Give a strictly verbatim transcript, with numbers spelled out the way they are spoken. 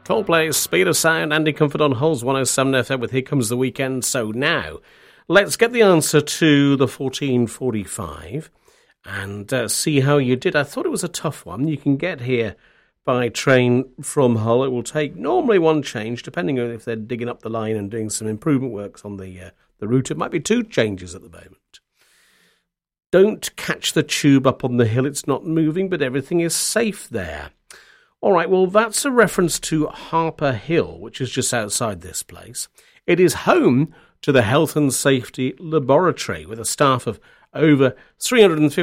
Coldplay, Speed of Sound, Andy Comfort on Holes one oh seven F M with Here Comes the Weekend. So now, let's get the answer to the fourteen forty-five and uh, see how you did. I thought it was a tough one. You can get here by train from Hull. It will take normally one change, depending on if they're digging up the line and doing some improvement works on the, uh, the route. It might be two changes at the moment. Don't catch the tube up on the hill. It's not moving, but everything is safe there. All right, well, that's a reference to Harper Hill, which is just outside this place. It is home to the Health and Safety Laboratory with a staff of over three hundred fifty